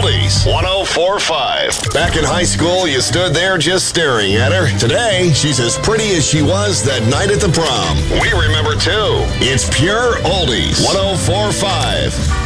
Oldies 104.5. Back in high school, you stood there just staring at her. Today, she's as pretty as she was that night at the prom. We remember too. It's Pure Oldies 104.5.